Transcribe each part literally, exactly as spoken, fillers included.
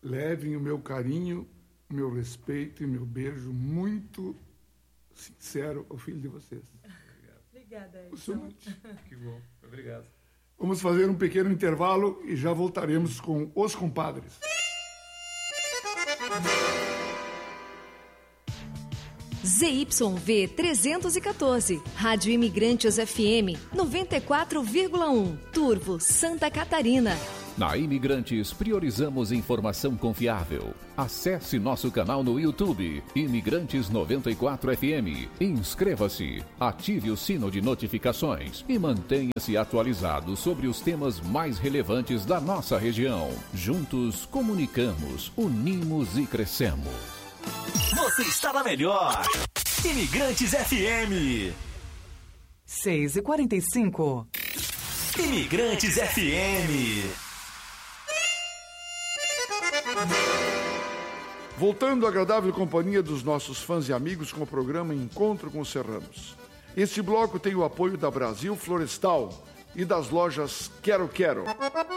levem o meu carinho, o meu respeito e o meu beijo muito sincero ao filho de vocês. Obrigada, Edson. Que bom, obrigado. Vamos fazer um pequeno intervalo e já voltaremos com Os Compadres. Z Y V trezentos e quatorze, Rádio Imigrantes F M noventa e quatro vírgula um, Turvo, Santa Catarina. Na Imigrantes, priorizamos informação confiável. Acesse nosso canal no YouTube, Imigrantes noventa e quatro F M. Inscreva-se, ative o sino de notificações e mantenha-se atualizado sobre os temas mais relevantes da nossa região. Juntos, comunicamos, unimos e crescemos. Você está na melhor! Imigrantes F M. seis e quarenta e cinco. Imigrantes F M. Voltando à agradável companhia dos nossos fãs e amigos com o programa Encontro com os Serranos. Este bloco tem o apoio da Brasil Florestal e das lojas Quero Quero.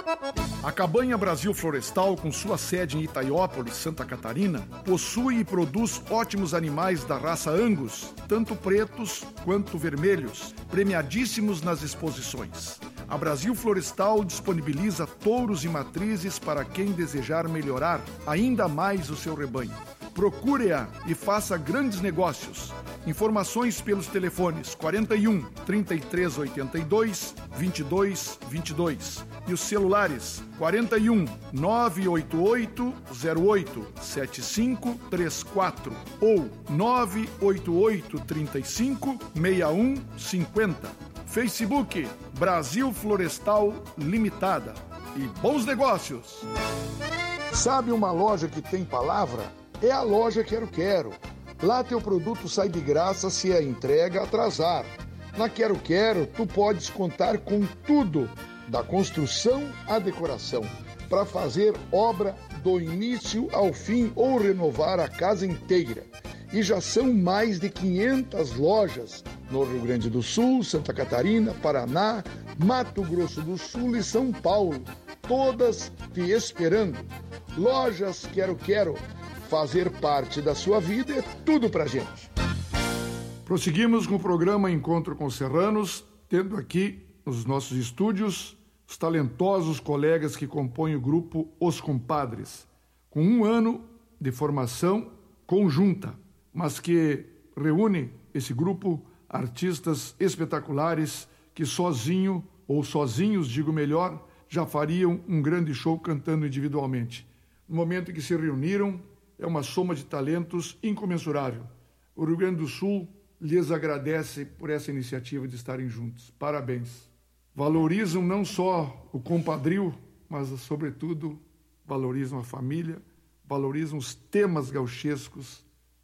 A Cabanha Brasil Florestal, com sua sede em Itaiópolis, Santa Catarina, possui e produz ótimos animais da raça Angus, tanto pretos quanto vermelhos, premiadíssimos nas exposições. A Brasil Florestal disponibiliza touros e matrizes para quem desejar melhorar ainda mais o seu rebanho. Procure-a e faça grandes negócios. Informações pelos telefones quarenta e um, trinta e três oitenta e dois, vinte e dois vinte e dois e os celulares quarenta e um, nove oito oito, zero oito, sete cinco três quatro ou nove oito oito, trinta e cinco, sessenta e um cinquenta. Facebook Brasil Florestal Limitada. E bons negócios! Sabe uma loja que tem palavra? É a loja Quero Quero. Lá teu produto sai de graça se a entrega atrasar. Na Quero Quero, tu podes contar com tudo, da construção à decoração, para fazer obra do início ao fim ou renovar a casa inteira. E já são mais de quinhentas lojas no Rio Grande do Sul, Santa Catarina, Paraná, Mato Grosso do Sul e São Paulo, todas te esperando. Lojas Quero Quero. Fazer parte da sua vida é tudo pra gente. Prosseguimos com o programa Encontro com Serranos, tendo aqui nos nossos estúdios os talentosos colegas que compõem o grupo Os Compadres, com um ano de formação conjunta, mas que reúne esse grupo artistas espetaculares que sozinho, ou sozinhos, digo melhor, já fariam um grande show cantando individualmente. No momento em que se reuniram, é uma soma de talentos incomensurável. O Rio Grande do Sul lhes agradece por essa iniciativa de estarem juntos. Parabéns. Valorizam não só o compadrio, mas, sobretudo, valorizam a família, valorizam os temas gauchescos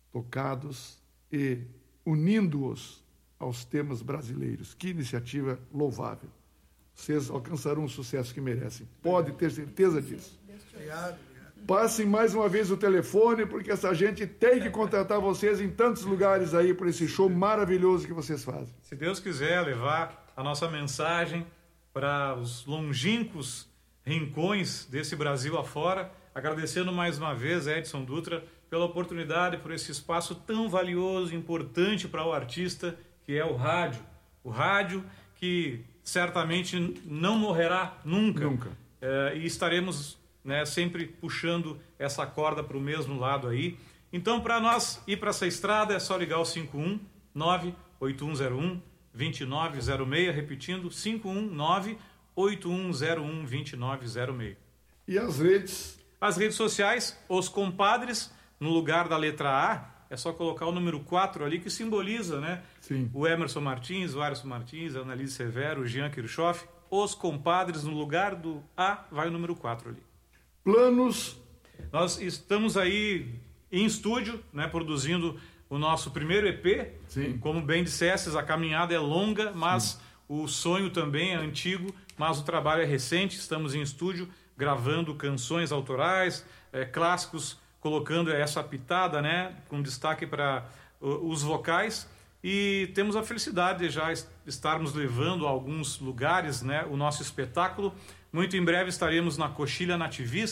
tocados e unindo-os aos temas brasileiros. Que iniciativa louvável. Vocês alcançarão o sucesso que merecem. Pode ter certeza disso. Obrigado. Passem mais uma vez o telefone, porque essa gente tem que contratar vocês em tantos lugares aí por esse show maravilhoso que vocês fazem. Se Deus quiser levar a nossa mensagem para os longínquos rincões desse Brasil afora, agradecendo mais uma vez Edson Dutra pela oportunidade, por esse espaço tão valioso e importante para o artista, que é o rádio. O rádio que certamente não morrerá nunca. Nunca. É, e estaremos... Né, sempre puxando essa corda para o mesmo lado aí. Então, para nós ir para essa estrada, é só ligar o cinco um nove oito um zero um dois nove zero seis, repetindo, cinco um nove oito um zero um dois nove zero seis. E as redes? As redes sociais, Os Compadres, no lugar da letra A, é só colocar o número quatro ali, que simboliza, né? Sim. O Emerson Martins, o Arson Martins, a Annalise Severo, o Jean Kirchhoff. Os Compadres, no lugar do A, vai o número quatro ali. Planos? Nós estamos aí em estúdio, né, produzindo o nosso primeiro E P. Sim. Como bem dissestes, a caminhada é longa, mas sim, o sonho também é antigo, mas o trabalho é recente. Estamos em estúdio gravando canções autorais, é, clássicos, colocando essa pitada, né, com destaque para uh, os vocais. E temos a felicidade de já estarmos levando a alguns lugares, né, o nosso espetáculo. Muito em breve estaremos na Coxilha Nativista,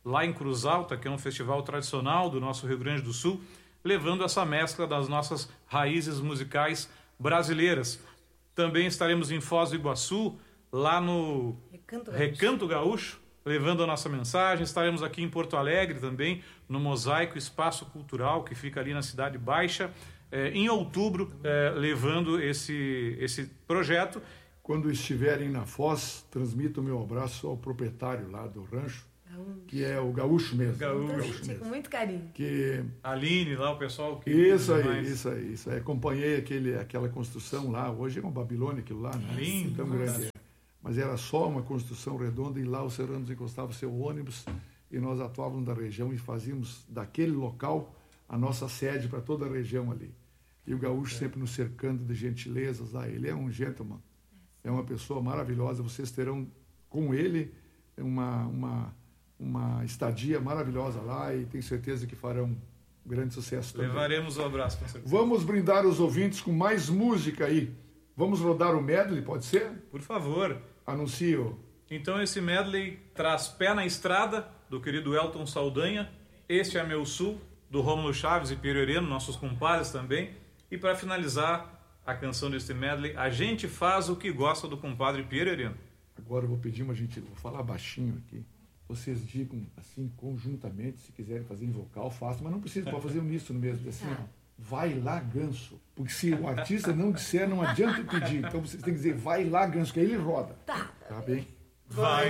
lá em Cruz Alta, que é um festival tradicional do nosso Rio Grande do Sul, levando essa mescla das nossas raízes musicais brasileiras. Também estaremos em Foz do Iguaçu, lá no Recanto Gaúcho. Recanto Gaúcho, levando a nossa mensagem. Estaremos aqui em Porto Alegre também, no Mosaico Espaço Cultural, que fica ali na Cidade Baixa, é, em outubro, é, levando esse, esse projeto. Quando estiverem na Foz, transmito o meu abraço ao proprietário lá do rancho, Gaúcho. que é o Gaúcho mesmo. Gaúcho. Gaúcho Com mesmo. muito carinho. Que... Aline, lá o pessoal que... Isso aí, mais. isso aí, isso aí. Acompanhei aquele, aquela construção lá, hoje é uma Babilônia aquilo lá, né? Lindo. Tão grande. é. Mas era só uma construção redonda e lá os serranos encostavam seu ônibus e nós atuávamos da região e fazíamos daquele local a nossa sede para toda a região ali. E o Gaúcho sempre nos cercando de gentilezas lá. Ele é um gentleman, é uma pessoa maravilhosa. Vocês terão com ele uma, uma, uma estadia maravilhosa lá e tenho certeza que farão grande sucesso também. Levaremos o abraço, com certeza. Vamos brindar os ouvintes com mais música aí. Vamos rodar o medley, pode ser? Por favor. Anuncio. Então esse medley traz Pé na Estrada, do querido Elton Saldanha, Este é Meu Sul, do Rômulo Chaves e Pierre Hereno, nossos compadres também. E para finalizar a canção deste medley, A Gente Faz o que Gosta, do compadre Pierre Hereno. Agora eu vou pedir uma gentileza, vou falar baixinho aqui. Vocês digam assim, conjuntamente, se quiserem fazer em vocal, façam, mas não precisa, pode fazer uníssono mesmo, assim, ó. Vai lá, Ganso. Porque se o artista não disser, não adianta pedir. Então vocês têm que dizer, vai lá, Ganso, que aí ele roda. Tá. Tá bem? Vai